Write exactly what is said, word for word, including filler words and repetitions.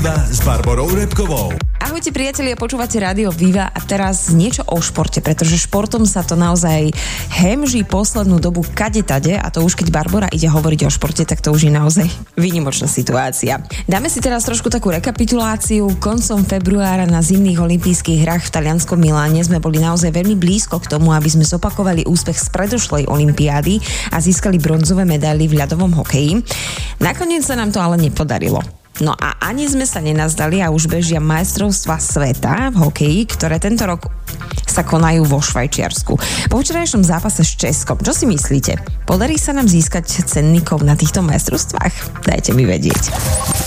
Viva s Barborou Repkovou. Ahojte priatelia, počúvate Rádio Viva a teraz niečo o športe, pretože športom sa to naozaj hemží poslednú dobu kadetade a to už keď Barbora ide hovoriť o športe, tak to už je naozaj výnimočná situácia. Dáme si teraz trošku takú rekapituláciu. Koncom februára na zimných olympijských hrách v talianskom Miláne sme boli naozaj veľmi blízko k tomu, aby sme zopakovali úspech z predošlej olympiády a získali bronzové medaily v ľadovom hokeji. Nakoniec sa nám to ale nepodarilo. No a ani sme sa nenazdali a už bežia majstrovstvá sveta v hokeji, ktoré tento rok sa konajú vo Švajčiarsku. Po včerajšom zápase s Českom, čo si myslíte? Podarí sa nám získať cenný kov na týchto majstrovstvách? Dajte mi vedieť.